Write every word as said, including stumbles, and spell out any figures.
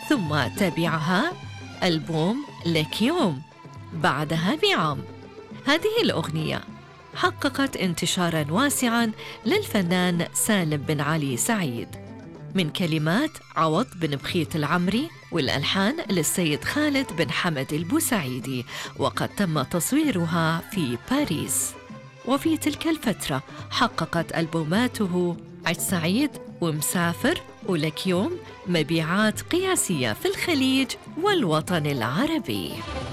ثم تبعها ألبوم لك يوم بعدها بعام. هذه الأغنية حققت انتشاراً واسعاً للفنان سالم بن علي سعيد، من كلمات عوض بن بخيت العمري والألحان للسيد خالد بن حمد البوسعيدي، وقد تم تصويرها في باريس. وفي تلك الفترة حققت ألبوماته عيش سعيد ومسافر ولك يوم مبيعات قياسية في الخليج والوطن العربي.